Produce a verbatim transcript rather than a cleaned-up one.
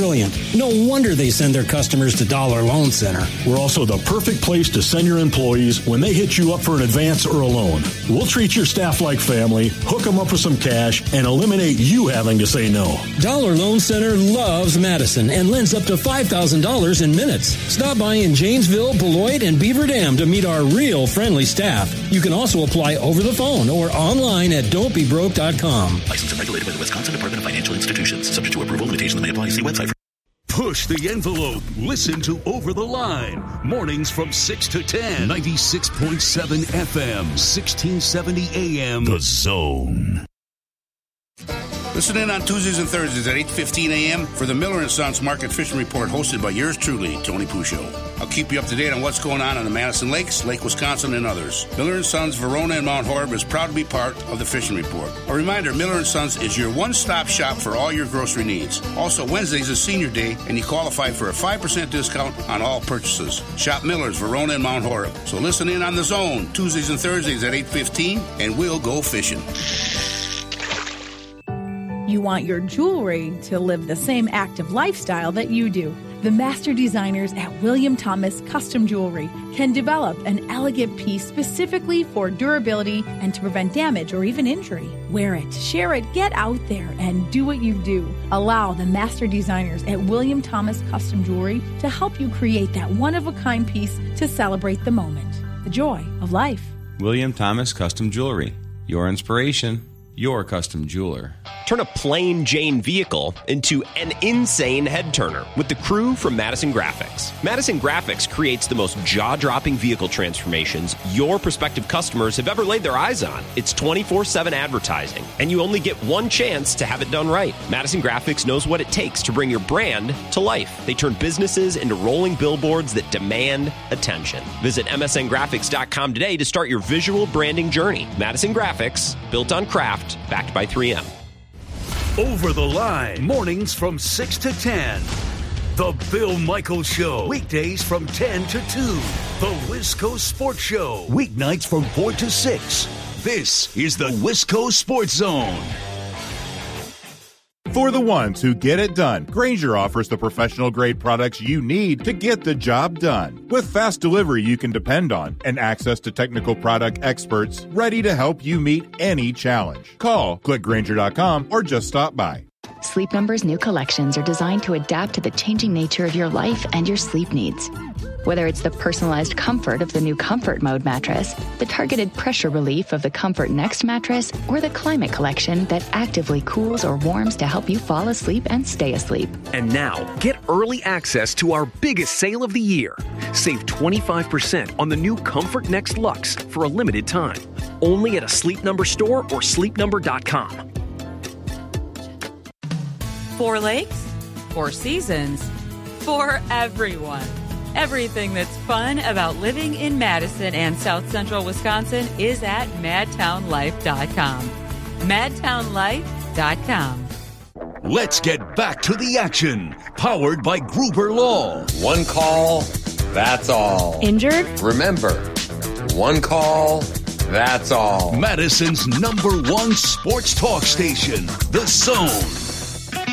brilliant. No wonder they send their customers to Dollar Loan Center. We're also the perfect place to send your employees when they hit you up for an advance or a loan. We'll treat your staff like family, hook them up with some cash, and eliminate you having to say no. Dollar Loan Center loves Madison and lends up to five thousand dollars in minutes. Stop by in Janesville, Beloit, and Beaver Dam to meet our real friendly staff. You can also apply over the phone or online at don't be broke dot com. Licensed and regulated by the Wisconsin Department of Financial Institutions. Subject to approval. Limitations may apply. See website for... Push the envelope. Listen to Over the Line. Mornings from six to ten. ninety-six point seven F M. sixteen seventy A M. The Zone. Listen in on Tuesdays and Thursdays at eight fifteen a.m. for the Miller and Sons Market Fishing Report hosted by yours truly, Tony Puccio. I'll keep you up to date on what's going on in the Madison Lakes, Lake Wisconsin, and others. Miller and Sons, Verona, and Mount Horeb is proud to be part of the Fishing Report. A reminder, Miller and Sons is your one-stop shop for all your grocery needs. Also, Wednesdays is Senior Day, and you qualify for a five percent discount on all purchases. Shop Miller's, Verona, and Mount Horeb. So listen in on The Zone, Tuesdays and Thursdays at eight fifteen, and we'll go fishing. You want your jewelry to live the same active lifestyle that you do. The master designers at William Thomas Custom Jewelry can develop an elegant piece specifically for durability and to prevent damage or even injury. Wear it, share it, get out there and do what you do. Allow the master designers at William Thomas Custom Jewelry to help you create that one-of-a-kind piece to celebrate the moment, the joy of life. William Thomas Custom Jewelry, your inspiration, your custom jeweler. Turn a plain Jane vehicle into an insane head turner with the crew from Madison Graphics. Madison Graphics creates the most jaw-dropping vehicle transformations your prospective customers have ever laid their eyes on. It's twenty-four seven advertising, and you only get one chance to have it done right. Madison Graphics knows what it takes to bring your brand to life. They turn businesses into rolling billboards that demand attention. Visit M S N graphics dot com today to start your visual branding journey. Madison Graphics, built on craft, backed by three M. Over the Line. Mornings from six to ten. The Bill Michaels Show. Weekdays from ten to two. The Wisco Sports Show. Weeknights from four to six. This is the Wisco Sports Zone. For the ones who get it done, Grainger offers the professional-grade products you need to get the job done. With fast delivery you can depend on and access to technical product experts ready to help you meet any challenge. Call, click Grainger dot com, or just stop by. Sleep Number's new collections are designed to adapt to the changing nature of your life and your sleep needs. Whether it's the personalized comfort of the new Comfort Mode mattress, the targeted pressure relief of the Comfort Next mattress, or the Climate Collection that actively cools or warms to help you fall asleep and stay asleep. And now, get early access to our biggest sale of the year. Save twenty-five percent on the new Comfort Next Luxe for a limited time. Only at a Sleep Number store or sleep number dot com. Four lakes, four seasons, for everyone. Everything that's fun about living in Madison and South Central Wisconsin is at mad town life dot com. mad town life dot com. Let's get back to the action. Powered by Gruber Law. One call, that's all. Injured? Remember, one call, that's all. Madison's number one sports talk station, The Zone.